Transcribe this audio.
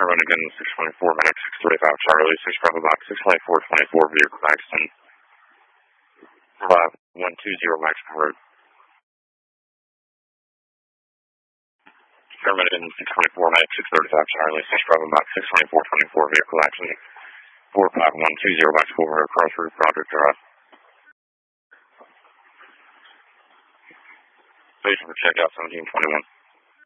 run again 624, Max 635 Charlie, 6 Bravo Box 624, vehicle accident. 5120 Max covered. Run again 624, Max 635 Charlie, 6 Bravo Box 624, vehicle accident. 45120 Max 400 Cross Roof, Project Drive. Station for checkout 1721.